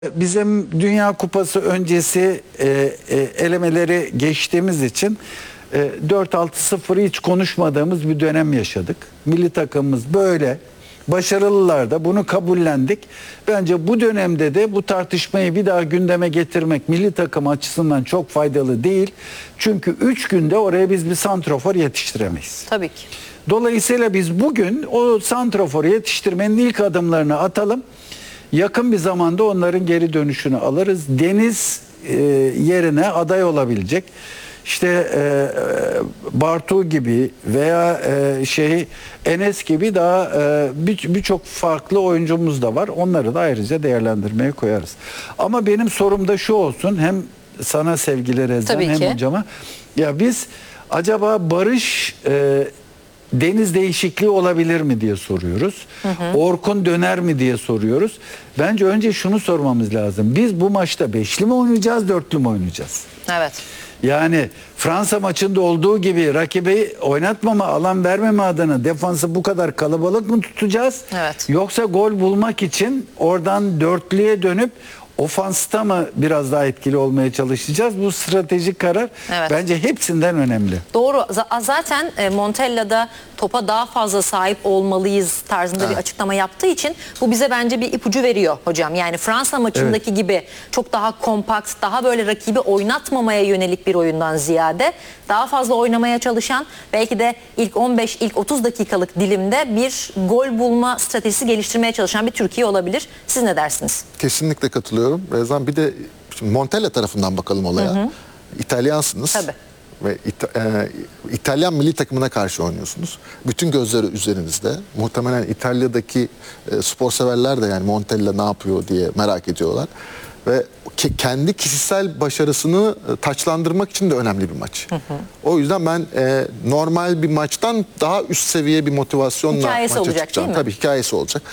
Bizim Dünya Kupası öncesi elemeleri geçtiğimiz için 4-6-0'ı hiç konuşmadığımız bir dönem yaşadık. Milli takımımız böyle. Başarılılar da bunu kabullendik. Bence bu dönemde de bu tartışmayı bir daha gündeme getirmek milli takım açısından çok faydalı değil. Çünkü 3 günde oraya biz bir santrafor yetiştiremeyiz. Tabii ki. Dolayısıyla biz bugün o santraforu yetiştirmenin ilk adımlarını atalım. Yakın bir zamanda onların geri dönüşünü alırız. Deniz yerine aday olabilecek işte Bartu gibi veya Enes gibi daha birçok farklı oyuncumuz da var. Onları da ayrıca değerlendirmeye koyarız. Ama benim sorum da şu olsun, hem sana sevgili Rezan hem hocama. Ya biz acaba barış deniz değişikliği olabilir mi diye soruyoruz. Orkun döner mi diye soruyoruz. Bence önce şunu sormamız lazım. Biz bu maçta beşli mi oynayacağız, dörtlü mü oynayacağız? Evet. Yani Fransa maçında olduğu gibi rakibi oynatmama, alan vermeme adına defansı bu kadar kalabalık mı tutacağız? Evet. Yoksa gol bulmak için oradan dörtlüye dönüp ofansta mı biraz daha etkili olmaya çalışacağız? Bu stratejik karar bence hepsinden önemli. Doğru. Zaten Montella'da topa daha fazla sahip olmalıyız tarzında bir açıklama yaptığı için bu bize bence bir ipucu veriyor hocam. Yani Fransa maçındaki gibi çok daha kompakt, daha böyle rakibi oynatmamaya yönelik bir oyundan ziyade daha fazla oynamaya çalışan, belki de ilk 15, ilk 30 dakikalık dilimde bir gol bulma stratejisi geliştirmeye çalışan bir Türkiye olabilir. Siz ne dersiniz? Kesinlikle katılıyorum. Rezan, bir de şimdi Montella tarafından bakalım olaya. İtalyansınız. Tabii. Ve İtalyan milli takımına karşı oynuyorsunuz. Bütün gözleri üzerinizde. Muhtemelen İtalya'daki spor severler de yani Montella ne yapıyor diye merak ediyorlar. Ve kendi kişisel başarısını taçlandırmak için de önemli bir maç. O yüzden ben normal bir maçtan daha üst seviye bir motivasyonla hikayesi maça olacak, çıkacağım. değil mi? Tabii hikayesi olacak.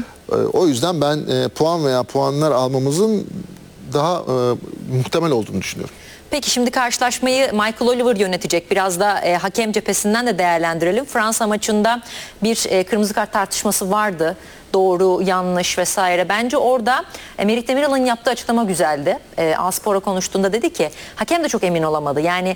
O yüzden ben puan veya puanlar almamızın daha muhtemel olduğunu düşünüyorum. Peki şimdi karşılaşmayı Michael Oliver yönetecek. Biraz da hakem cephesinden de değerlendirelim. Fransa maçında bir kırmızı kart tartışması vardı. Doğru, yanlış vesaire. Bence orada Merih Demiral'ın yaptığı açıklama güzeldi. A-Spor'a konuştuğunda dedi ki hakem de çok emin olamadı. Yani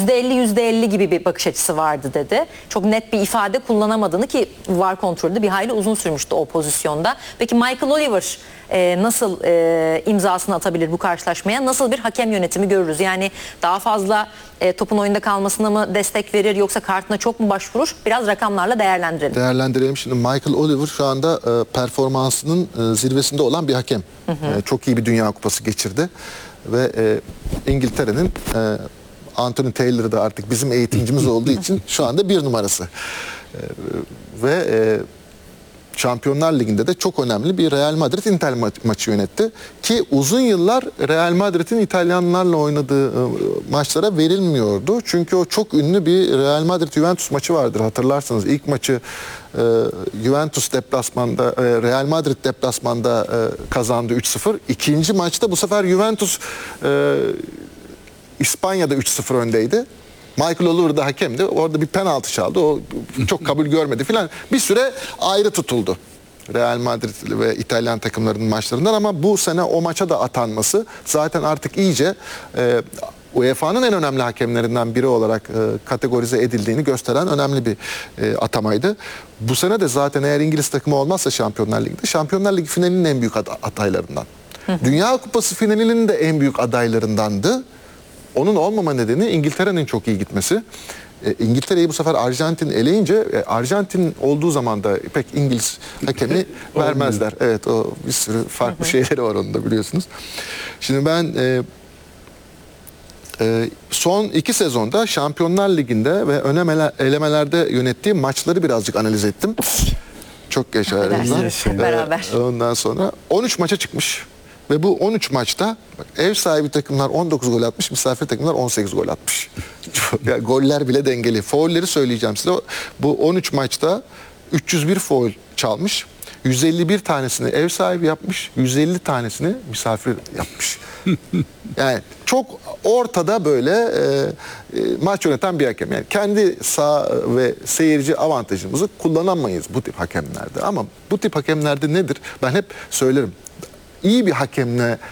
%50 gibi bir bakış açısı vardı dedi. Çok net bir ifade kullanamadığını, ki VAR kontrolü de bir hayli uzun sürmüştü o pozisyonda. Peki Michael Oliver nasıl imzasını atabilir bu karşılaşmaya? Nasıl bir hakem yönetimi görürüz? Yani daha fazla topun oyunda kalmasına mı destek verir, yoksa kartına çok mu başvurur? Biraz rakamlarla değerlendirelim. Değerlendirelim. Şimdi Michael Oliver şu anda performansının zirvesinde olan bir hakem. Çok iyi bir Dünya Kupası geçirdi. Ve İngiltere'nin Anthony Taylor'ı da artık bizim eğitimcimiz olduğu için şu anda 1 numarası. Ve Şampiyonlar Ligi'nde de çok önemli bir Real Madrid-Inter maçı yönetti. Ki uzun yıllar Real Madrid'in İtalyanlarla oynadığı maçlara verilmiyordu. Çünkü o çok ünlü bir Real Madrid-Juventus maçı vardır. Hatırlarsanız ilk maçı Juventus deplasmanda, Real Madrid deplasmanda kazandı 3-0. İkinci maçta bu sefer Juventus İspanya'da 3-0 öndeydi. Michael Oliver da hakemdi. Orada bir penaltı çaldı. O çok kabul görmedi filan. Bir süre ayrı tutuldu Real Madrid ve İtalyan takımlarının maçlarından, ama bu sene o maça da atanması zaten artık iyice UEFA'nın en önemli hakemlerinden biri olarak kategorize edildiğini gösteren önemli bir atamaydı. Bu sene de zaten eğer İngiliz takımı olmazsa Şampiyonlar Ligi'de, Şampiyonlar Ligi finalinin en büyük adaylarından. Dünya Kupası finalinin de en büyük adaylarındandı. Onun olmama nedeni İngiltere'nin çok iyi gitmesi. İngiltere'yi bu sefer Arjantin eleyince, Arjantin olduğu zaman da pek İngiliz hakemi vermezler. Evet, o bir sürü farklı şeyleri var onun da, biliyorsunuz. Şimdi ben son 2 sezonda Şampiyonlar Ligi'nde ve elemelerde yönettiğim maçları birazcık analiz ettim. Çok yaşa beraber. Ondan sonra 13 maça çıkmış. Ve bu 13 maçta ev sahibi takımlar 19 gol atmış, misafir takımlar 18 gol atmış. Yani goller bile dengeli. Faulleri söyleyeceğim size. Bu 13 maçta 301 faul çalmış. 151 tanesini ev sahibi yapmış, 150 tanesini misafir yapmış. Yani çok ortada böyle maç yöneten bir hakem. Yani kendi sağ ve seyirci avantajımızı kullanamayız bu tip hakemlerde. Ama bu tip hakemlerde nedir? Ben hep söylerim. iyi bir hakemle